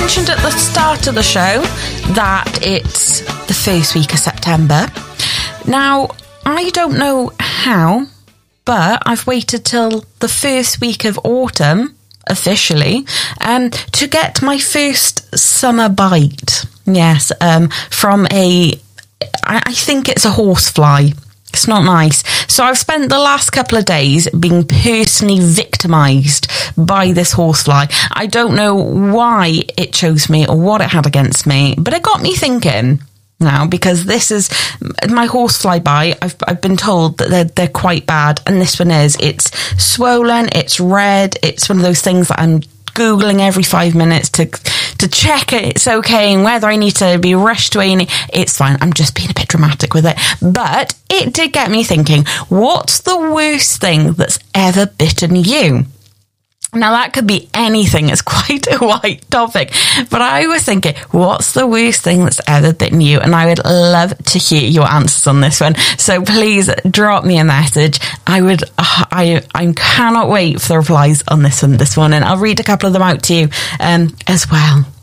mentioned at the start of the show that it's the first week of September. Now, I don't know how, but I've waited till the first week of autumn, officially, to get my first summer bite. Yes, from I think it's a horsefly. It's not nice. So I've spent the last couple of days being personally victimised by this horsefly. I don't know why it chose me or what it had against me, but it got me thinking now, because this is my horsefly bite. I've been told that they're quite bad, and this one is. It's swollen, it's red, it's one of those things that I'm Googling every 5 minutes to check it's okay and whether I need to be rushed to A&E. It's fine. I'm just being a bit dramatic with it. But it did get me thinking, what's the worst thing that's ever bitten you? Now, that could be anything. It's quite a wide topic. But I was thinking, what's the worst thing that's ever bitten you? And I would love to hear your answers on this one. So please drop me a message. I cannot wait for the replies on this one this morning. I'll read a couple of them out to you as well.